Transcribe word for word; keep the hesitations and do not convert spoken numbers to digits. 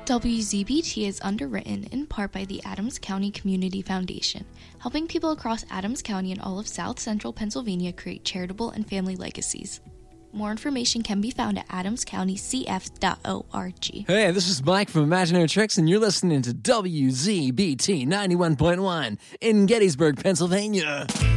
W Z B T is underwritten in part by the Adams County Community Foundation, helping people across Adams County and all of South Central Pennsylvania create charitable and family legacies. More information can be found at adams county c f dot org. Hey, this is Mike from Imaginary Tricks, and you're listening to W Z B T ninety-one point one in Gettysburg, Pennsylvania.